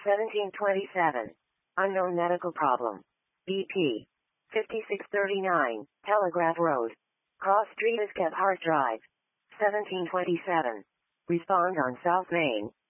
1727. Unknown medical problem. BP. 5639, Telegraph Road. Cross Street, Gebhart Drive. 1727. Respond on South Main.